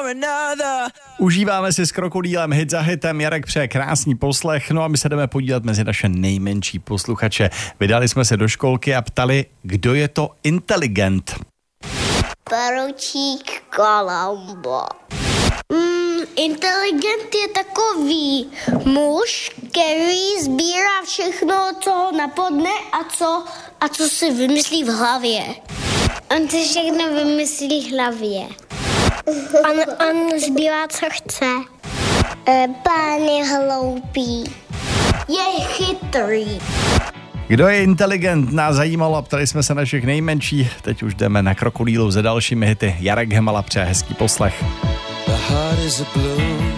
Užíváme si s Krokodýlem hit za hitem, Jarek přeje krásný poslech, no a my se jdeme podívat mezi naše nejmenší posluchače. Vydali jsme se do školky a ptali, kdo je to inteligent. Poručík Columbo. Inteligent je takový muž, který sbírá všechno, co ho napadne a co si vymyslí v hlavě. On si všechno vymyslí v hlavě. On sbírá, co chce. Pán je hloupý. Je chytrý. Kdo je inteligent, nás zajímalo a ptali jsme se našich nejmenších. Teď už jdeme na Krokodýlu se dalšími hity. Jarek Hemala přeje hezký poslech.